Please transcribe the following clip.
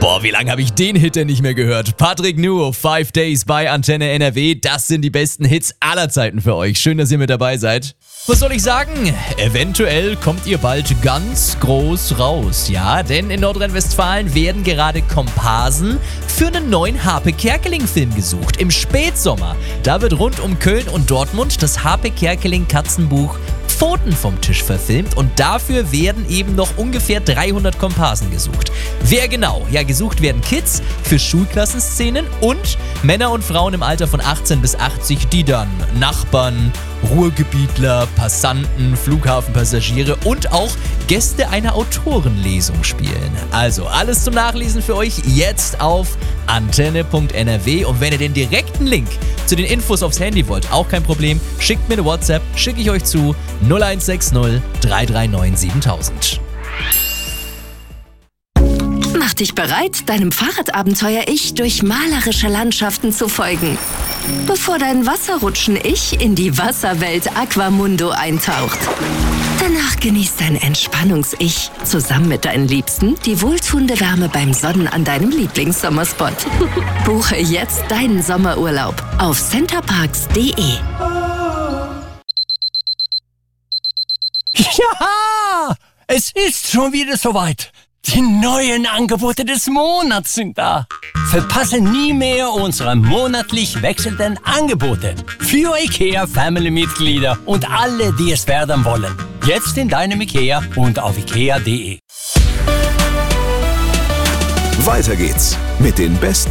Boah, wie lange habe ich den Hit denn nicht mehr gehört? Patrick Nuo, 5 Days bei Antenne NRW. Das sind die besten Hits aller Zeiten für euch. Schön, dass ihr mit dabei seid. Was soll ich sagen? Eventuell kommt ihr bald ganz groß raus, ja? Denn in Nordrhein-Westfalen werden gerade Komparsen für einen neuen Harpe Kerkeling-Film gesucht. Im Spätsommer. Da wird rund um Köln und Dortmund das Harpe Kerkeling-Katzenbuch Pfoten vom Tisch verfilmt und dafür werden eben noch ungefähr 300 Komparsen gesucht. Wer genau? Ja, gesucht werden Kids für Schulklassenszenen und Männer und Frauen im Alter von 18 bis 80, die dann Nachbarn, Ruhrgebietler, Passanten, Flughafenpassagiere und auch Gäste einer Autorenlesung spielen. Also alles zum Nachlesen für euch jetzt auf antenne.nrw und wenn ihr den direkten Link zu den Infos aufs Handy wollt, auch kein Problem, schickt mir eine WhatsApp, schicke ich euch zu 0160 339 7000. Mach dich bereit, deinem Fahrradabenteuer-Ich durch malerische Landschaften zu folgen, bevor dein Wasserrutschen-Ich in die Wasserwelt Aquamundo eintaucht. Danach genießt dein Entspannungs-Ich zusammen mit deinen Liebsten die wohltuende Wärme beim Sonnen an deinem Lieblingssommerspot. Buche jetzt deinen Sommerurlaub auf centerparks.de. Ja, es ist schon wieder soweit. Die neuen Angebote des Monats sind da. Verpasse nie mehr unsere monatlich wechselnden Angebote für IKEA-Family-Mitglieder und alle, die es werden wollen. Jetzt in deinem IKEA und auf ikea.de. Weiter geht's mit den besten